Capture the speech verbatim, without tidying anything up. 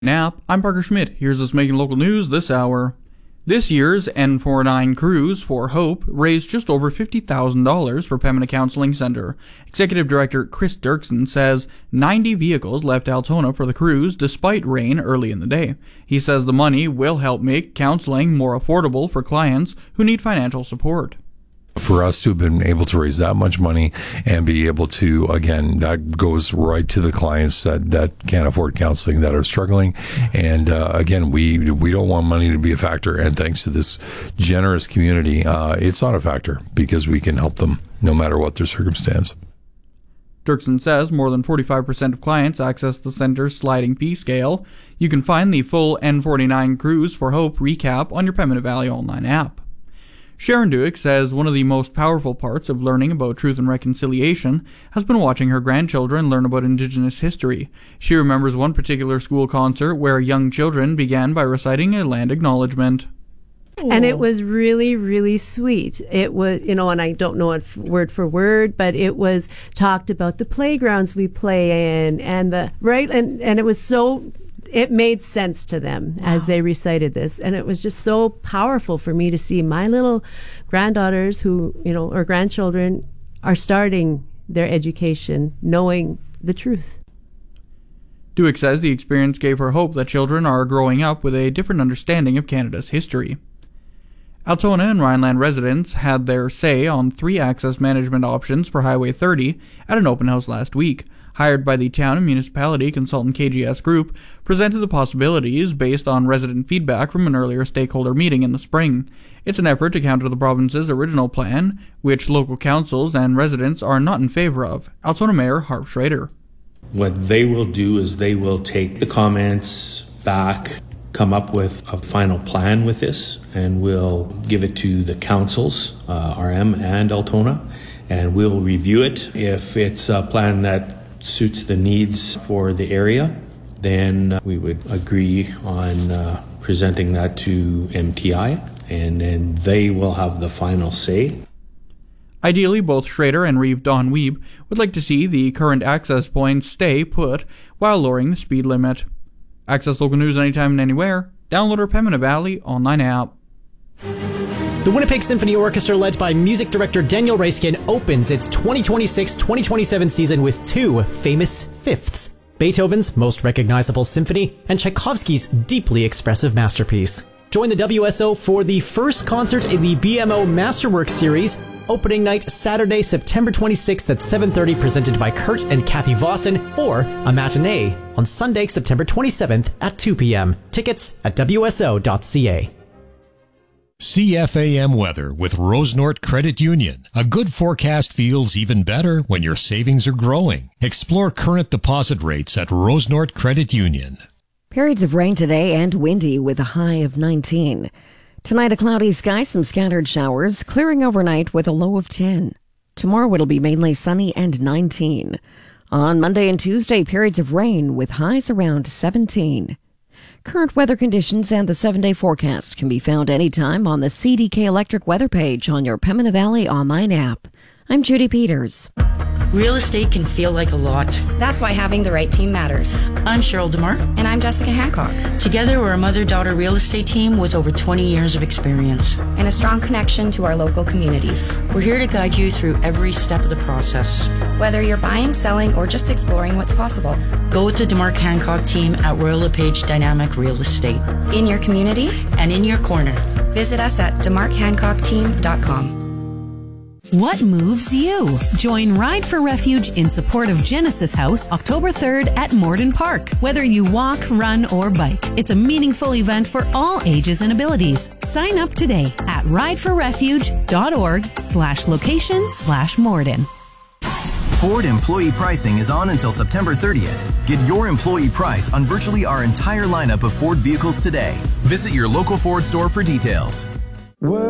Nap, I'm Parker Schmidt. Here's what's making local news this hour. This year's N forty-nine Cruise for Hope raised just over fifty thousand dollars for Pembina Counseling Center. Executive Director Chris Dirksen says ninety vehicles left Altona for the cruise despite rain early in the day. He says the money will help make counseling more affordable for clients who need financial support. For us to have been able to raise that much money and be able to, again, that goes right to the clients that, that can't afford counseling, that are struggling. And uh, again, we we don't want money to be a factor. And thanks to this generous community, uh, it's not a factor because we can help them no matter what their circumstance. Dirksen says more than forty-five percent of clients access the center's sliding fee scale. You can find the full N forty-nine Cruise for Hope recap on your Pembina Valley Online app. Sharon Duick says one of the most powerful parts of learning about truth and reconciliation has been watching her grandchildren learn about Indigenous history. She remembers one particular school concert where young children began by reciting a land acknowledgement. And it was really, really sweet. It was, you know, and I don't know it word for word, but it was talked about the playgrounds we play in and the, right? And, and it was so... It made sense to them wow. as they recited this. And it was just so powerful for me to see my little granddaughters who, you know, or grandchildren are starting their education knowing the truth. Duick says the experience gave her hope that children are growing up with a different understanding of Canada's history. Altona and Rhineland residents had their say on three access management options for Highway thirty at an open house last week. Hired by the town and municipality consultant K G S Group, presented the possibilities based on resident feedback from an earlier stakeholder meeting in the spring. It's an effort to counter the province's original plan, which local councils and residents are not in favor of. Altona Mayor Harp Schrader. What they will do is they will take the comments back, come up with a final plan with this, and we'll give it to the councils, uh, R M and Altona, and we'll review it. If it's a plan that suits the needs for the area, then we would agree on uh, presenting that to M T I, and then they will have the final say. Ideally, both Schrader and Reeve Don Weeb would like to see the current access points stay put while lowering the speed limit. Access local news anytime and anywhere. Download our Pembina Valley online app. The Winnipeg Symphony Orchestra, led by music director Daniel Reiskin, opens its twenty twenty-six twenty twenty-seven season with two famous fifths: Beethoven's most recognizable symphony and Tchaikovsky's deeply expressive masterpiece. Join the W S O for the first concert in the B M O Masterworks series. Opening night Saturday, September twenty-sixth at seven thirty, presented by Kurt and Kathy Vossen, or a matinee on Sunday, September twenty-seventh at two p.m. Tickets at W S O dot C A. C F A M weather with Rosenort Credit Union. A good forecast feels even better when your savings are growing. Explore current deposit rates at Rosenort Credit Union. Periods of rain today and windy with a high of nineteen. Tonight, a cloudy sky, some scattered showers, clearing overnight with a low of ten. Tomorrow, it'll be mainly sunny and nineteen. On Monday and Tuesday, periods of rain with highs around seventeen. Current weather conditions and the seven-day forecast can be found anytime on the C D K Electric weather page on your Pembina Valley online app. I'm Judy Peters. Real estate can feel like a lot. That's why having the right team matters. I'm Cheryl DeMar. And I'm Jessica Hancock. Together, we're a mother-daughter real estate team with over twenty years of experience. And a strong connection to our local communities. We're here to guide you through every step of the process. Whether you're buying, selling, or just exploring what's possible. Go with the DeMar Hancock team at Royal LePage Dynamic Real Estate. In your community. And in your corner. Visit us at demarc hancock team dot com. What moves you? Join Ride for Refuge in support of Genesis House October third at Morden Park. Whether you walk, run, or bike, it's a meaningful event for all ages and abilities. Sign up today at rideforrefuge.org slash location slash Morden. Ford employee pricing is on until September thirtieth. Get your employee price on virtually our entire lineup of Ford vehicles today. Visit your local Ford store for details.